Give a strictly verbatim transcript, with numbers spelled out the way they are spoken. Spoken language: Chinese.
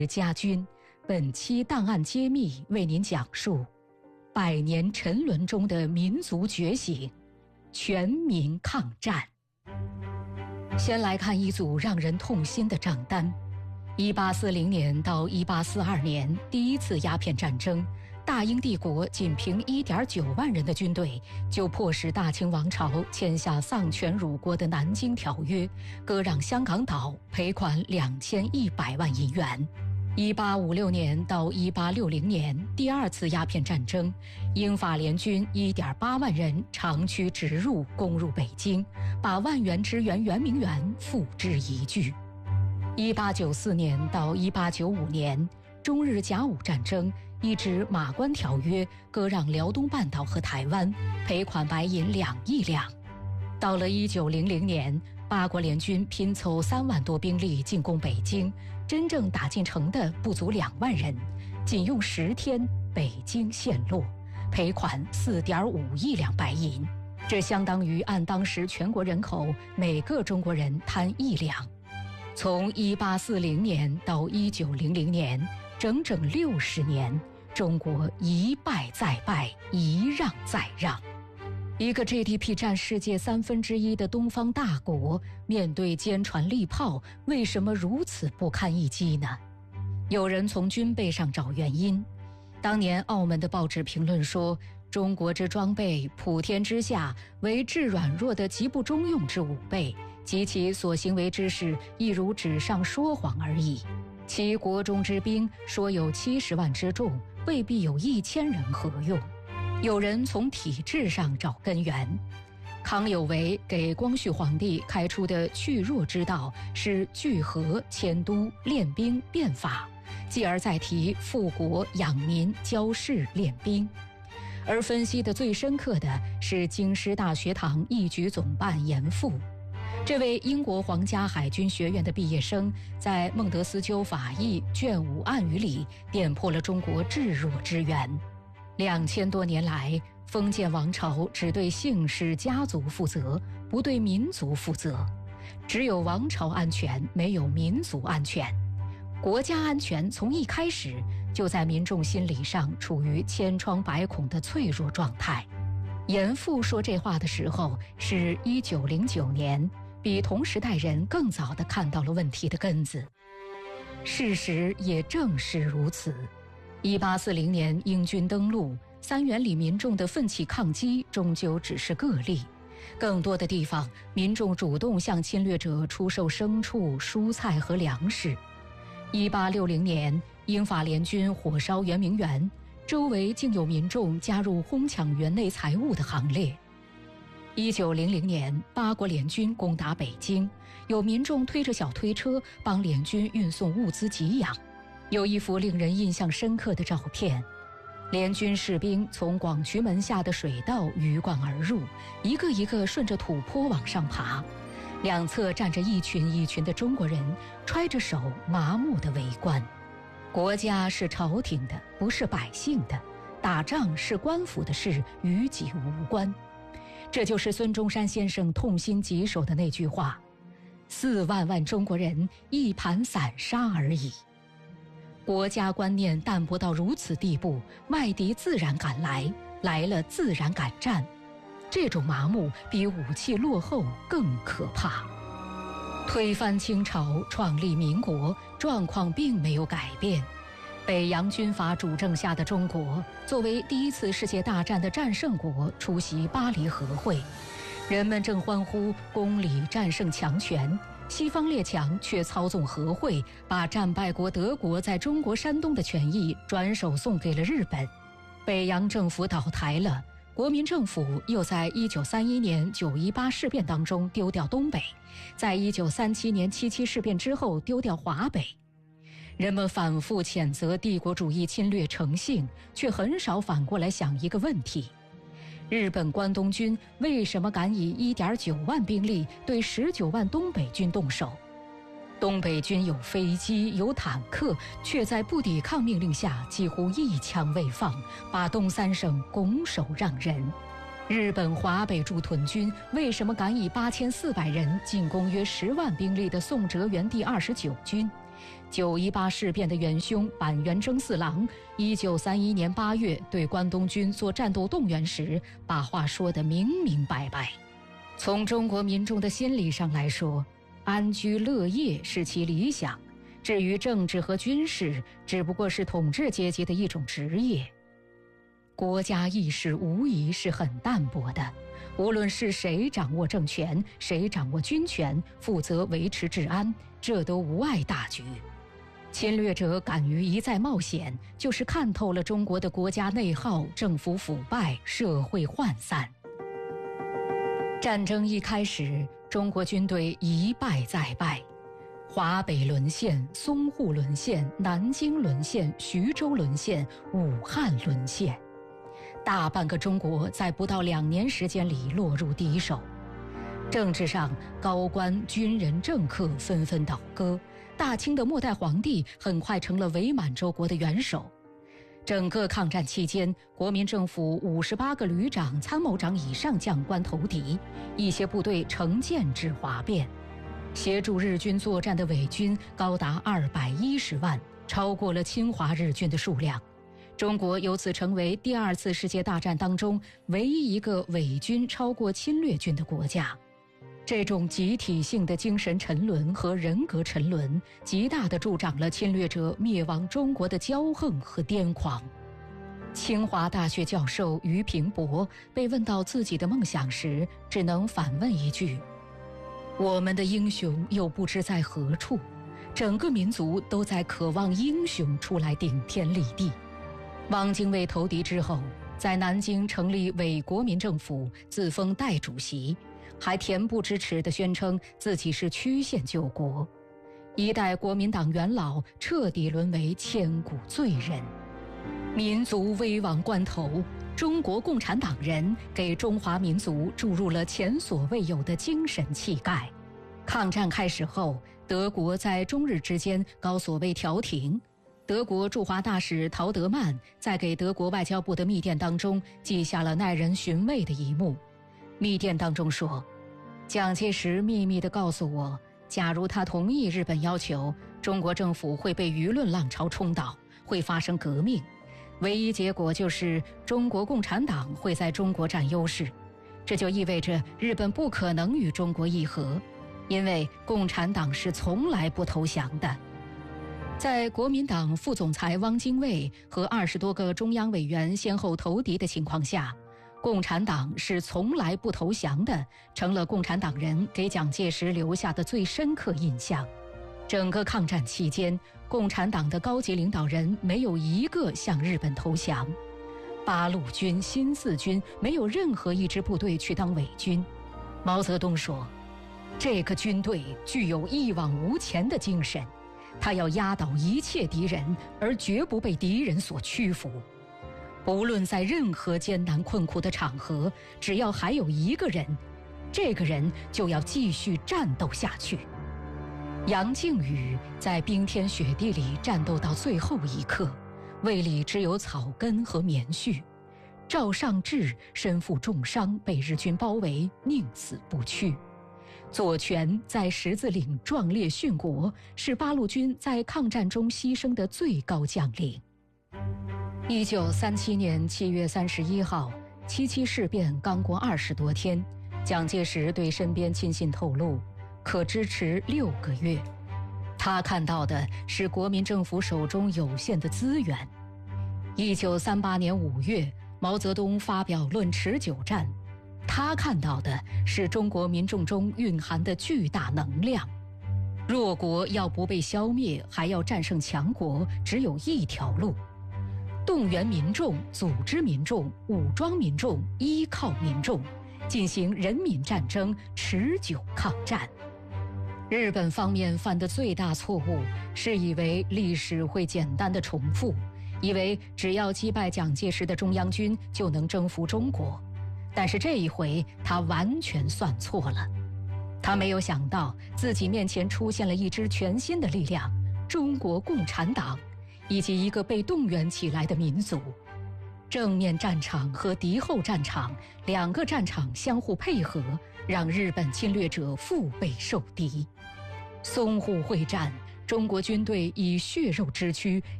家军，本期档案揭秘为您讲述百年沉沦中的民族觉醒，全民抗战。先来看一组让人痛心的账单。一八四零年到一八四二年，第一次鸦片战争，大英帝国仅凭一点九万人的军队，就迫使大清王朝签下丧权辱国的《南京条约》，割让香港岛，赔款两千一百万银元。一八五六年到一八六零年，第二次鸦片战争，英法联军一点八万人长驱直入，攻入北京，把万元支援圆明园付之一炬。一八九四年到一八九五年，中日甲午战争，一纸马关条约割让辽东半岛和台湾，赔款白银两亿两。到了一九零零年，八国联军拼凑三万多兵力进攻北京，真正打进城的不足两万人，仅用十天，北京陷落，赔款四点五亿两白银，这相当于按当时全国人口每个中国人摊一两。从一八四零年到一九零零年，整整六十年，中国一败再败，一让再让。一个 G D P 占世界三分之一的东方大国，面对坚船利炮，为什么如此不堪一击呢？有人从军备上找原因。当年澳门的报纸评论说，中国之装备，普天之下为至软弱的极不中用之五倍，及其所行为之事，亦如纸上说谎而已。其国中之兵，说有七十万之众，未必有一千人何用？有人从体制上找根源。康有为给光绪皇帝开出的去弱之道是聚合、迁都、练兵、变法，继而再提富国、养民、教士、练兵。而分析的最深刻的是京师大学堂一局总办严复。这位英国皇家海军学院的毕业生，在孟德斯鸠法译卷五暗语里点破了中国至弱之源。两千多年来，封建王朝只对姓氏家族负责，不对民族负责。只有王朝安全，没有民族安全。国家安全从一开始就在民众心理上处于千疮百孔的脆弱状态。严复说这话的时候是一九零九年，比同时代人更早地看到了问题的根子。事实也正是如此。一八四零年英军登陆，三元里民众的奋起抗击终究只是个例。更多的地方，民众主动向侵略者出售牲畜、蔬菜和粮食。一八六零年，英法联军火烧圆明园，周围竟有民众加入哄抢园内财物的行列。一九零零年，八国联军攻打北京，有民众推着小推车帮联军运送物资给养。有一幅令人印象深刻的照片，联军士兵从广渠门下的水道鱼贯而入，一个一个顺着土坡往上爬，两侧站着一群一群的中国人，揣着手麻木地围观。国家是朝廷的，不是百姓的，打仗是官府的事，与己无关。这就是孙中山先生痛心疾首的那句话：四万万中国人，一盘散沙而已。国家观念淡薄到如此地步，外敌自然敢来，来了自然敢战。这种麻木比武器落后更可怕。推翻清朝，创立民国，状况并没有改变。北洋军阀主政下的中国，作为第一次世界大战的战胜国，出席巴黎和会，人们正欢呼公理战胜强权。西方列强却操纵和会，把战败国德国在中国山东的权益转手送给了日本。北洋政府倒台了，国民政府又在一九三一年九一八事变当中丢掉东北，在一九三七年七七事变之后丢掉华北。人们反复谴责帝国主义侵略成性，却很少反过来想一个问题：日本关东军为什么敢以 一点九万兵力对十九万东北军动手？东北军有飞机有坦克，却在不抵抗命令下几乎一枪未放，把东三省拱手让人。日本华北驻屯军为什么敢以八千四百人进攻约十万兵力的宋哲元第二十九军？ 九一八事变的元凶板垣征四郎，一九三一年八月对关东军做战斗动员时，把话说得明明白白。从中国民众的心理上来说，安居乐业是其理想，至于政治和军事，只不过是统治阶级的一种职业。国家意识无疑是很淡薄的，无论是谁掌握政权，谁掌握军权，负责维持治安，这都无碍大局。侵略者敢于一再冒险，就是看透了中国的国家内耗、政府腐败、社会涣散。战争一开始，中国军队一败再败，华北沦陷，淞沪沦陷，南京沦陷，徐州沦陷，武汉沦陷，大半个中国在不到两年时间里落入敌手。政治上，高官、军人、政客纷纷倒戈，大清的末代皇帝很快成了伪满洲国的元首。整个抗战期间，国民政府五十八个旅长、参谋长以上将官投敌，一些部队乘舰至哗变。协助日军作战的伪军高达二百一十万，超过了侵华日军的数量。中国由此成为第二次世界大战当中唯一一个伪军超过侵略军的国家。这种集体性的精神沉沦和人格沉沦，极大地助长了侵略者灭亡中国的骄横和癫狂。清华大学教授俞平伯被问到自己的梦想时，只能反问一句：我们的英雄又不知在何处？整个民族都在渴望英雄出来顶天立地。汪精卫投敌之后，在南京成立伪国民政府，自封代主席，还恬不知耻地宣称自己是曲线救国。一代国民党元老彻底沦为千古罪人。民族危亡关头，中国共产党人给中华民族注入了前所未有的精神气概。抗战开始后，德国在中日之间搞所谓调停。德国驻华大使陶德曼在给德国外交部的密电当中记下了耐人寻味的一幕。密电当中说，蒋介石秘密地告诉我，假如他同意日本要求，中国政府会被舆论浪潮冲倒，会发生革命，唯一结果就是中国共产党会在中国占优势，这就意味着日本不可能与中国议和，因为共产党是从来不投降的。在国民党副总裁汪精卫和二十多个中央委员先后投敌的情况下，共产党是从来不投降的，成了共产党人给蒋介石留下的最深刻印象。整个抗战期间，共产党的高级领导人没有一个向日本投降，八路军、新四军没有任何一支部队去当伪军。毛泽东说，这个军队具有一往无前的精神，他要压倒一切敌人，而绝不被敌人所屈服。不论在任何艰难困苦的场合，只要还有一个人，这个人就要继续战斗下去。杨靖宇在冰天雪地里战斗到最后一刻，胃里只有草根和棉絮。赵尚志身负重伤，被日军包围，宁死不屈。左权在十字岭壮烈殉国，是八路军在抗战中牺牲的最高将领。一九三七年七月三十一号，七七事变刚过二十多天，蒋介石对身边亲信透露，可支持六个月。他看到的是国民政府手中有限的资源。一九三八年五月，毛泽东发表《论持久战》。他看到的是中国民众中蕴含的巨大能量。弱国要不被消灭，还要战胜强国，只有一条路：动员民众、组织民众、武装民众、依靠民众，进行人民战争，持久抗战。日本方面犯的最大错误是以为历史会简单的重复，以为只要击败蒋介石的中央军就能征服中国。但是这一回他完全算错了，他没有想到自己面前出现了一支全新的力量——中国共产党，以及一个被动员起来的民族。正面战场和敌后战场两个战场相互配合，让日本侵略者腹背受敌。淞沪会战， 中国军队以血肉之躯